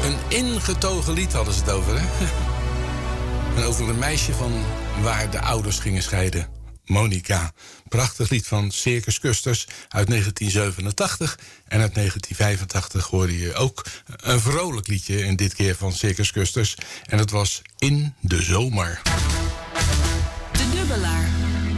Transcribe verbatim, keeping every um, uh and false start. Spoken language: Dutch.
Een ingetogen lied hadden ze het over, hè? En over een meisje van waar de ouders gingen scheiden. Monica. Prachtig lied van Circus Custers uit negentien zevenentachtig. En uit negentien vijfentachtig hoorde je ook een vrolijk liedje. En dit keer van Circus Custers. En dat was In de Zomer.